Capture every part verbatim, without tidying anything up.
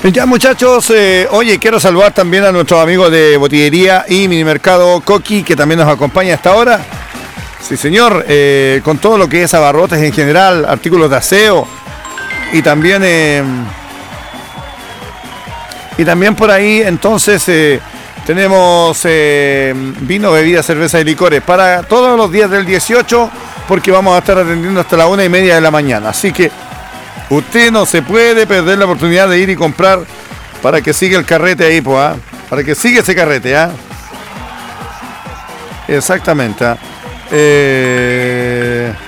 Ya, muchachos, eh, oye, quiero saludar también a nuestros amigos de Botillería y Minimercado Coqui, que también nos acompaña hasta ahora. Sí, señor, eh, con todo lo que es abarrotes en general, artículos de aseo y también eh, y también por ahí, entonces, eh, tenemos eh, vino, bebida, cerveza y licores para todos los días del dieciocho, porque vamos a estar atendiendo hasta la una y media de la mañana. Así que usted no se puede perder la oportunidad de ir y comprar para que siga el carrete ahí, pues, ¿ah? Para que siga ese carrete, ¿ah? Exactamente, ¿ah? Eh...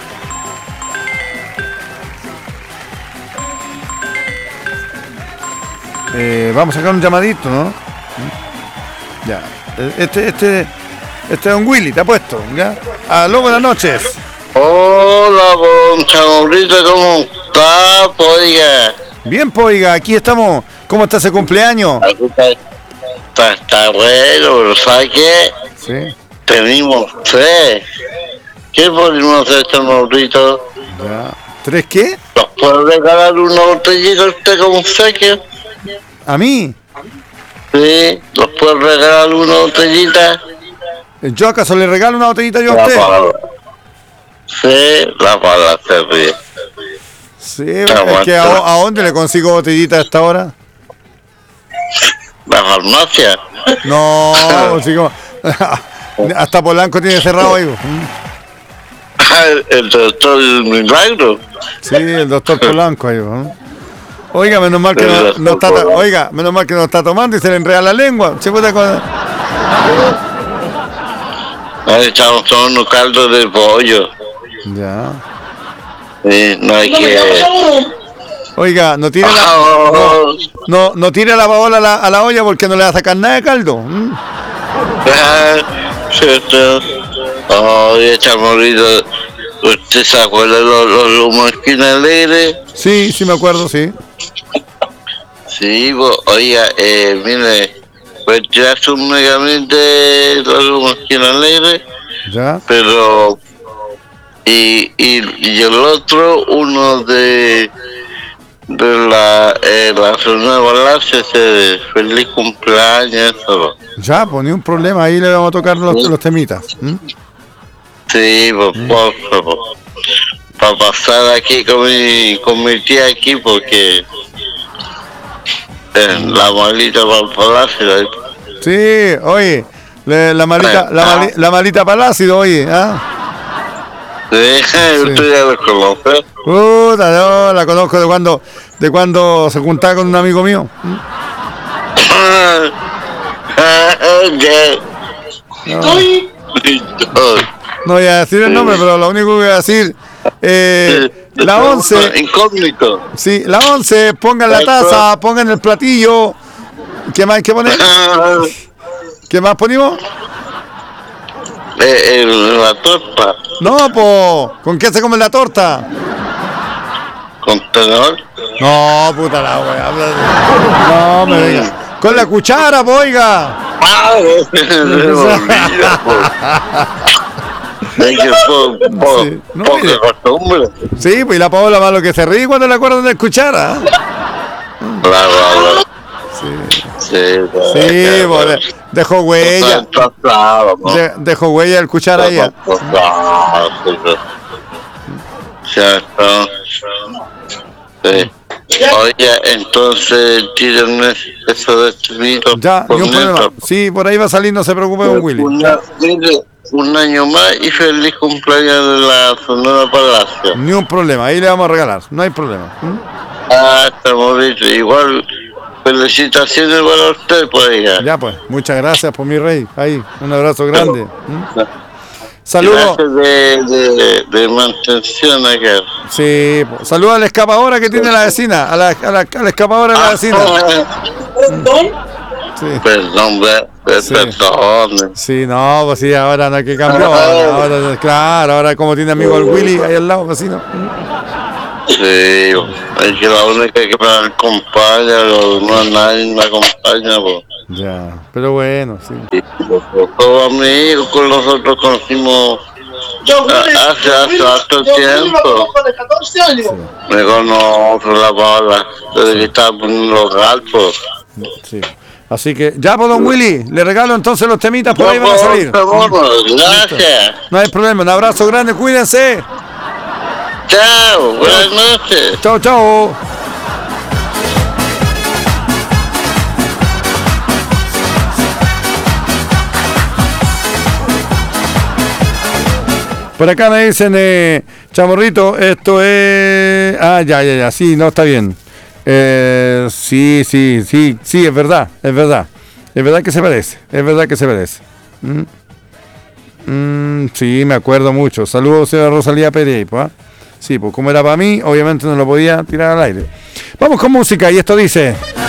Eh, vamos a sacar un llamadito, ¿no? Ya. Este, este, este es un Willy, te apuesto, ¿ya? Aló, buenas noches. Hola, don Chamorrito, ¿cómo está, poiga? Bien, poiga, aquí estamos. ¿Cómo está ese cumpleaños? Está, está, está bueno, pero ¿sabes qué? Sí. Tenemos tres. ¿Qué podemos hacer, Chamorrito? Ya. ¿Tres qué? ¿Nos puede regalar una botellita a usted como obsequio? ¿A mí? Sí, ¿nos puede regalar una botellita? ¿Yo acaso le regalo una botellita yo a La usted? palabra. Sí, la palabra se ríe. Sí, es que ¿a, ¿a dónde le consigo botellita a esta hora? ¿La farmacia? No, consigo... Hasta Polanco tiene cerrado ahí. El, el doctor Milagro. Sí, el doctor Polanco ahí. ¿no? Oiga, menos mal que no, no está, oiga, menos mal que no está tomando y se le enreda la lengua. Se puede con... Ahí estamos tomando caldo de pollo. Ya. Sí, no hay que... Oiga, no tire la, no, no, no tire la babola a la, a la olla porque no le va a sacar nada de caldo. ¿Mm? Cierto. Oye, Chamorrito, ¿usted se acuerda de los, los lumos esquina alegre? Sí, sí me acuerdo, sí. Sí, pues, oiga, eh, mire, pues ya un megamente de los lumos esquina alegre. Ya. Pero... Y, y, y el otro, uno de... de la eh, la zona de Palacio, ese feliz cumpleaños, eso. Ya, pues ni un problema, ahí le vamos a tocar los, los temitas. ¿Mm? Sí, pues, ¿Mm? por favor. Para pasar aquí con mi, con mi tía aquí, porque eh, la malita para el Palacio. Sí, oye, le, la malita, la, mali, la malita Palacio, oye, ¿ah? Sí, usted ya lo conoce. Puta, no, la conozco de cuando, de cuando se juntaba con un amigo mío. ¿Mm? No. No voy a decir el nombre, pero lo único que voy a decir, eh, la once, incógnito. Sí, la once, pongan la taza, pongan el platillo. ¿Qué más hay que poner? ¿Qué más ponemos? Eh, el, la torta. No, po, ¿con qué se come la torta? ¿Con tenedor? No, puta la wea. No, me digas. Con la cuchara, po, oiga. Es que po, po, Sí, no, poca mire. costumbre. Sí, pues y la Paola malo que se ríe cuando le acuerdan de cuchara. Claro, claro. Sí, Sí, sí, po, de- dejó huella. De- dejó huella el cuchara ahí. Cierto. Sí. Oye, entonces tírenme eso de este mito. Ya, ni un problema. Sí, por ahí va a salir, no se preocupe con Willy. Una, un año más y feliz cumpleaños de la Sonora Palacio. Ni un problema, ahí le vamos a regalar, no hay problema. ¿Mm? Ah, estamos listos. Igual, felicitaciones para usted, pues ya. Ya pues, muchas gracias por mi rey. Ahí, un abrazo grande. ¿Mm? Saludos. Gracias de, de, de mantención acá. Sí, po. Saludos a la escapadora que tiene la vecina, a la, a la, a la escapadora de la vecina. Sí. Perdón, pe- Sí. perdón. Sí, no, pues sí, ahora no hay que cambiar. Ahora, ahora, claro, ahora como tiene amigo el Willy ahí al lado, vecino. Sí, es que la única que me acompaña, no nadie me acompaña, pues. Ya, pero bueno, sí. Y los todos amigos con nosotros conocimos hace hace harto tiempo me conozco la bola desde que estaba en un local, pues. Sí. Así que, ya, pues, don Willy, le regalo entonces los temitas, por ahí van a salir. Gracias. No hay problema, un abrazo grande, cuídense. Chao, buenas noches. Chao, chao. Por acá me dicen, eh, Chamorrito, esto es... Ah, ya, ya, ya, sí, no, está bien. Eh, sí, sí, sí, sí, es verdad, es verdad. Es verdad que se parece, es verdad que se parece. ¿Mm? Mm, sí, me acuerdo mucho. Saludos a Rosalía Pérez. ¿Ah? Sí, pues como era para mí, obviamente no lo podía tirar al aire. Vamos con música y esto dice...